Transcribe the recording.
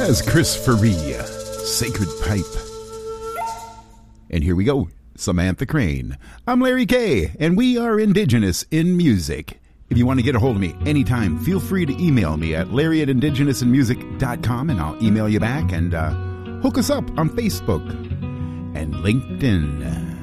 As Chris Faria, Sacred Pipe. And here we go, Samantha Crane. I'm Larry Kay, and we are Indigenous in Music. If you want to get a hold of me anytime, feel free to email me at larry@indigenousinmusic.com, and I'll email you back, and hook us up on Facebook and LinkedIn.